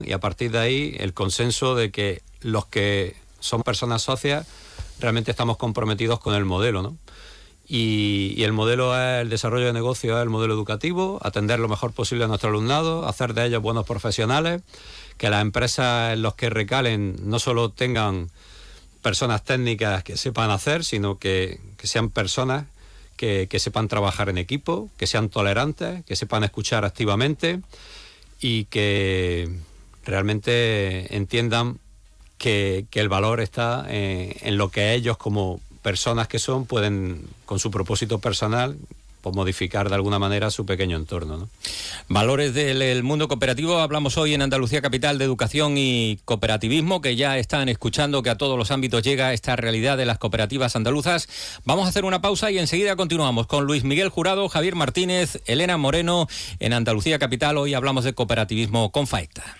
y a partir de ahí el consenso de que los que son personas socias realmente estamos comprometidos con el modelo, ¿no? Y el modelo es el desarrollo de negocio, es el modelo educativo, atender lo mejor posible a nuestro alumnado, hacer de ellos buenos profesionales, que las empresas en los que recalen no solo tengan personas técnicas que sepan hacer, sino que sean personas que sepan trabajar en equipo, que sean tolerantes, que sepan escuchar activamente y que realmente entiendan que el valor está en lo que ellos como personas que son pueden, con su propósito personal, pues modificar de alguna manera su pequeño entorno, ¿no? Valores del mundo cooperativo. Hablamos hoy en Andalucía Capital de educación y cooperativismo, que ya están escuchando que a todos los ámbitos llega esta realidad de las cooperativas andaluzas. Vamos a hacer una pausa y enseguida continuamos con Luis Miguel Jurado, Javier Martínez, Elena Moreno en Andalucía Capital. Hoy hablamos de cooperativismo con FAECTA.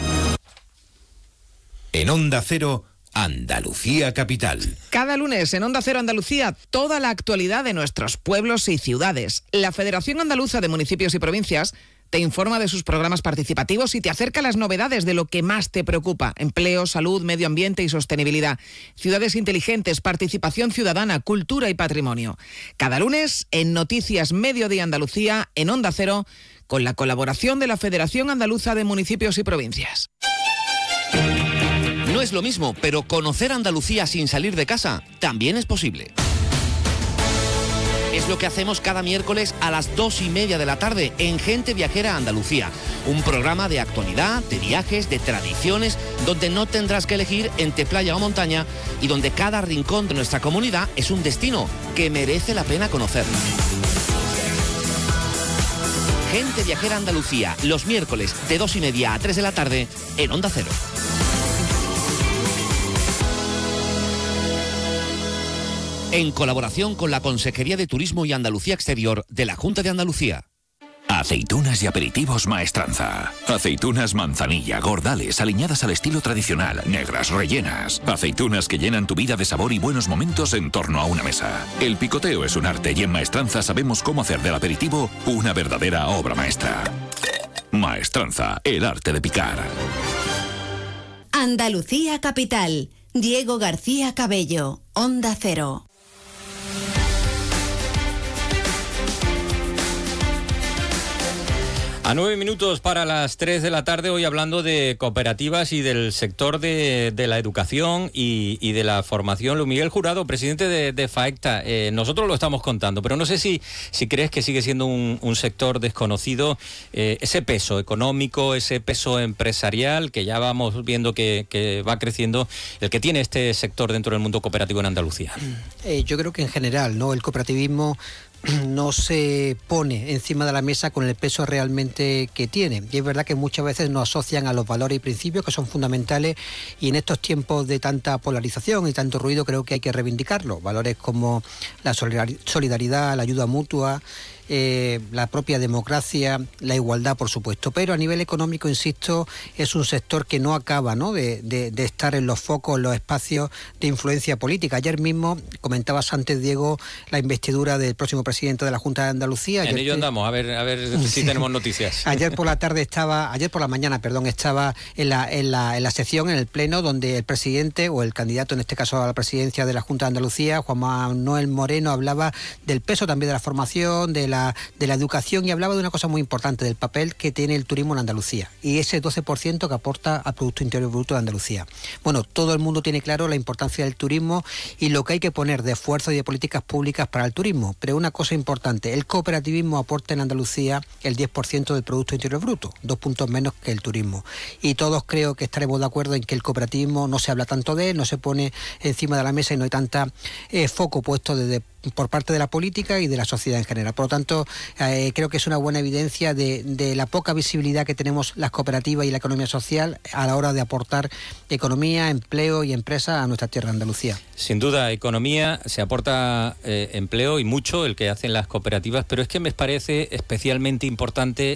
En Onda Cero, Andalucía Capital. Cada lunes en Onda Cero Andalucía, toda la actualidad de nuestros pueblos y ciudades. La Federación Andaluza de Municipios y Provincias te informa de sus programas participativos y te acerca las novedades de lo que más te preocupa: empleo, salud, medio ambiente y sostenibilidad, ciudades inteligentes, participación ciudadana, cultura y patrimonio. Cada lunes en Noticias Mediodía Andalucía, en Onda Cero, con la colaboración de la Federación Andaluza de Municipios y Provincias. No es lo mismo, pero conocer Andalucía sin salir de casa también es posible. Es lo que hacemos cada miércoles a las 2:30 de la tarde en Gente Viajera Andalucía. Un programa de actualidad, de viajes, de tradiciones, donde no tendrás que elegir entre playa o montaña y donde cada rincón de nuestra comunidad es un destino que merece la pena conocer. Gente Viajera Andalucía, los miércoles de 2:30 a 3 de la tarde en Onda Cero. En colaboración con la Consejería de Turismo y Andalucía Exterior de la Junta de Andalucía. Aceitunas y aperitivos Maestranza. Aceitunas manzanilla, gordales, aliñadas al estilo tradicional, negras, rellenas. Aceitunas que llenan tu vida de sabor y buenos momentos en torno a una mesa. El picoteo es un arte y en Maestranza sabemos cómo hacer del aperitivo una verdadera obra maestra. Maestranza, el arte de picar. Andalucía Capital. Diego García Cabello, Onda Cero. A 9 minutos para las 3 de la tarde, hoy hablando de cooperativas y del sector de la educación y de la formación. Luis Miguel Jurado, presidente de FAECTA, nosotros lo estamos contando, pero no sé si crees que sigue siendo un sector desconocido, ese peso económico, ese peso empresarial que ya vamos viendo que va creciendo, el que tiene este sector dentro del mundo cooperativo en Andalucía. Yo creo que en general, ¿no?, el cooperativismo no se pone encima de la mesa con el peso realmente que tiene. Y es verdad que muchas veces nos asocian a los valores y principios que son fundamentales, y en estos tiempos de tanta polarización y tanto ruido creo que hay que reivindicarlo. Valores como la solidaridad, la ayuda mutua, la propia democracia, la igualdad, por supuesto. Pero a nivel económico, insisto, es un sector que no acaba, ¿no?, de estar en los focos, en los espacios de influencia política. Ayer mismo, comentabas antes, Diego, la investidura del próximo presidente de la Junta de Andalucía. En ello andamos, a ver si tenemos noticias. Ayer por la mañana, estaba en la sección, en el pleno, donde el presidente, o el candidato en este caso a la presidencia de la Junta de Andalucía, Juan Manuel Moreno, hablaba del peso también de la formación, de la educación, y hablaba de una cosa muy importante, del papel que tiene el turismo en Andalucía y ese 12% que aporta al Producto Interior Bruto de Andalucía. Bueno, todo el mundo tiene claro la importancia del turismo y lo que hay que poner de esfuerzo y de políticas públicas para el turismo, pero una cosa importante: el cooperativismo aporta en Andalucía el 10% del Producto Interior Bruto, 2 puntos menos que el turismo, y todos creo que estaremos de acuerdo en que el cooperativismo no se habla tanto de él, no se pone encima de la mesa y no hay tanta foco puesto por parte de la política y de la sociedad en general. Por lo tanto, creo que es una buena evidencia de la poca visibilidad que tenemos las cooperativas y la economía social a la hora de aportar economía, empleo y empresa a nuestra tierra de Andalucía. Sin duda, economía, se aporta empleo y mucho el que hacen las cooperativas, pero es que me parece especialmente importante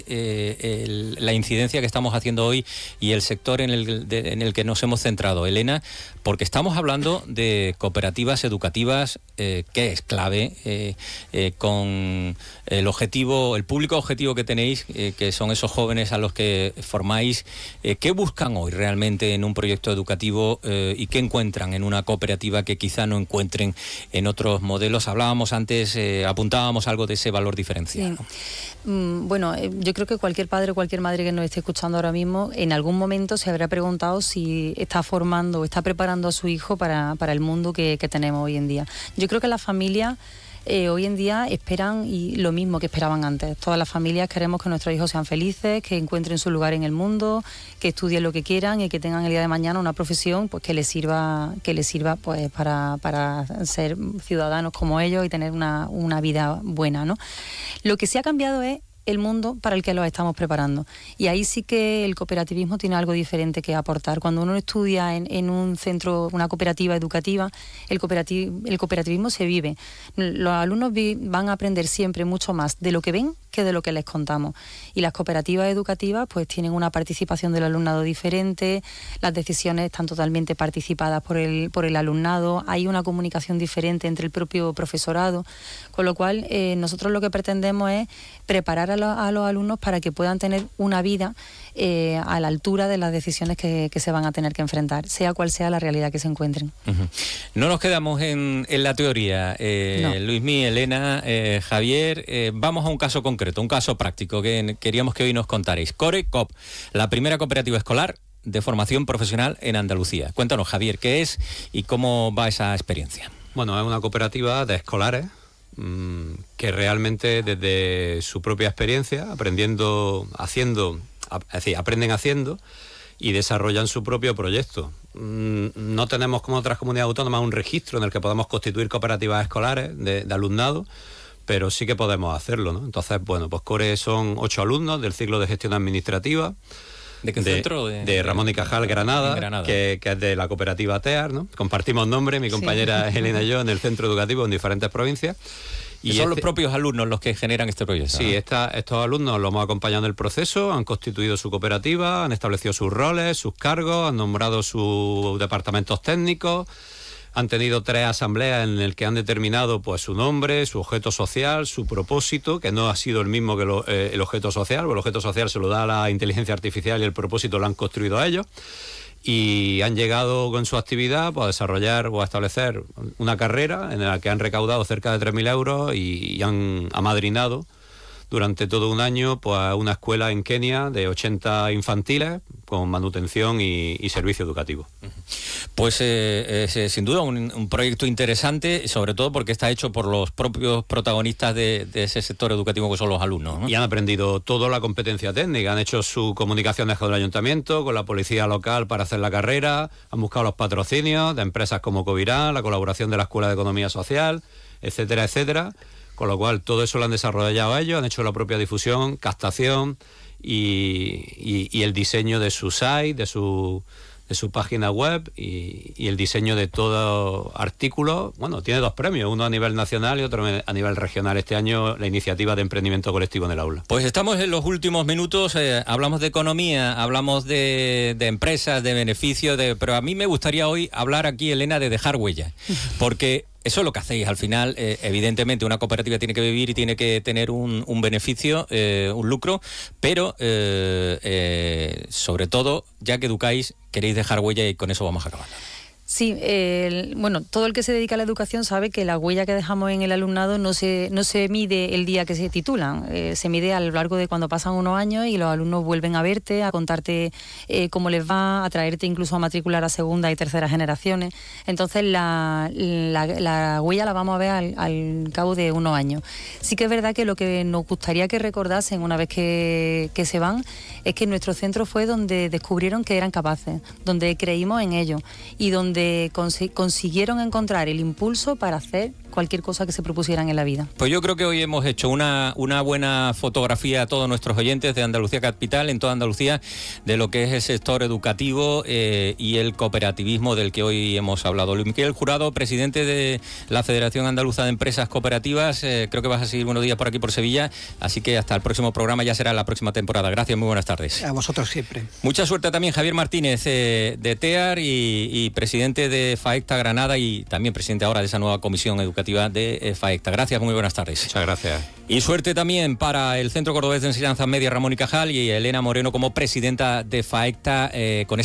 la incidencia que estamos haciendo hoy y el sector en el que nos hemos centrado, Elena, porque estamos hablando de cooperativas educativas, ¿qué es? clave con el objetivo, el público objetivo que tenéis, que son esos jóvenes a los que formáis. ¿Qué buscan hoy realmente en un proyecto educativo y qué encuentran en una cooperativa que quizá no encuentren en otros modelos? Hablábamos antes, apuntábamos algo de ese valor diferencial. Sí. Bueno, yo creo que cualquier padre o cualquier madre que nos esté escuchando ahora mismo, en algún momento se habrá preguntado si está formando o está preparando a su hijo para el mundo que tenemos hoy en día. Yo creo que las familias hoy en día esperan lo mismo que esperaban antes. Todas las familias queremos que nuestros hijos sean felices, que encuentren su lugar en el mundo, que estudien lo que quieran y que tengan el día de mañana una profesión pues que les sirva pues para ser ciudadanos como ellos y tener una vida buena, ¿no? Lo que sí ha cambiado es el mundo para el que los estamos preparando. Y ahí sí que el cooperativismo tiene algo diferente que aportar. Cuando uno estudia en un centro, una cooperativa educativa, el cooperativismo se vive. Los alumnos van a aprender siempre mucho más de lo que ven que de lo que les contamos. Y las cooperativas educativas pues tienen una participación del alumnado diferente, las decisiones están totalmente participadas por el alumnado, hay una comunicación diferente entre el propio profesorado, con lo cual nosotros lo que pretendemos es preparar a los alumnos para que puedan tener una vida a la altura de las decisiones que se van a tener que enfrentar, sea cual sea la realidad que se encuentren. Uh-huh. No nos quedamos en la teoría, no. Luismi, Elena, Javier, vamos a un caso concreto, un caso práctico que queríamos que hoy nos contarais. CoreCoop, la primera cooperativa escolar de formación profesional en Andalucía. Cuéntanos, Javier, ¿qué es y cómo va esa experiencia? Bueno, es una cooperativa de escolares que realmente desde su propia experiencia, aprenden haciendo y desarrollan su propio proyecto. No tenemos, como otras comunidades autónomas, un registro en el que podamos constituir cooperativas escolares de alumnado, pero sí que podemos hacerlo, ¿no? Entonces, bueno, pues Core son 8 alumnos del ciclo de gestión administrativa. ¿De qué centro? De Ramón y Cajal, Granada. Que es de la cooperativa TEAR, ¿no? Compartimos nombre, mi compañera Elena y yo, en el centro educativo en diferentes provincias. Y son los propios alumnos los que generan este proyecto. Sí, estos alumnos los hemos acompañado en el proceso, han constituido su cooperativa, han establecido sus roles, sus cargos, han nombrado sus departamentos técnicos, han tenido 3 asambleas en las que han determinado pues su nombre, su objeto social, su propósito, que no ha sido el mismo que el objeto social, porque el objeto social se lo da a la inteligencia artificial y el propósito lo han construido a ellos. Y han llegado con su actividad pues, a desarrollar o a establecer una carrera en la que han recaudado cerca de 3.000 euros y han amadrinado durante todo un año pues, una escuela en Kenia de 80 infantiles con manutención y servicio educativo. Pues es sin duda un proyecto interesante, sobre todo porque está hecho por los propios protagonistas de ese sector educativo que son los alumnos, ¿no? Y han aprendido toda la competencia técnica, han hecho su comunicación con el ayuntamiento, con la policía local para hacer la carrera, han buscado los patrocinios de empresas como Covirán, la colaboración de la Escuela de Economía Social, etcétera, etcétera. Con lo cual todo eso lo han desarrollado ellos, han hecho la propia difusión, captación y el diseño de su site, de su página web y el diseño de todo artículo. Bueno, tiene 2 premios, uno a nivel nacional y otro a nivel regional. Este año la iniciativa de emprendimiento colectivo en el aula. Pues estamos en los últimos minutos, hablamos de economía, hablamos de empresas, de beneficios, pero a mí me gustaría hoy hablar aquí, Elena, de dejar huella, porque eso es lo que hacéis. Al final, evidentemente, una cooperativa tiene que vivir y tiene que tener un beneficio, un lucro, pero sobre todo, ya que educáis, queréis dejar huella y con eso vamos a acabar. Sí, bueno, todo el que se dedica a la educación sabe que la huella que dejamos en el alumnado no se mide el día que se titulan, se mide a lo largo de cuando pasan unos años y los alumnos vuelven a verte, a contarte cómo les va, a traerte incluso a matricular a segunda y tercera generaciones. Entonces la huella la vamos a ver al cabo de unos años. Sí que es verdad que lo que nos gustaría que recordasen una vez que se van es que nuestro centro fue donde descubrieron que eran capaces, donde creímos en ellos y donde consiguieron encontrar el impulso para hacer cualquier cosa que se propusieran en la vida. Pues yo creo que hoy hemos hecho una buena fotografía a todos nuestros oyentes de Andalucía Capital, en toda Andalucía, de lo que es el sector educativo y el cooperativismo del que hoy hemos hablado. Luis Miguel Jurado, presidente de la Federación Andaluza de Empresas Cooperativas, creo que vas a seguir buenos días por aquí por Sevilla, así que hasta el próximo programa, ya será la próxima temporada. Gracias, muy buenas tardes. A vosotros siempre. Mucha suerte también, Javier Martínez, de TEAR y presidente de FAECTA Granada y también presidente ahora de esa nueva comisión educativa cooperativa de FAECTA. Gracias, muy buenas tardes. Muchas gracias. Y suerte también para el Centro Cordobés de Enseñanza Media Ramón y Cajal y Elena Moreno como presidenta de FAECTA con esta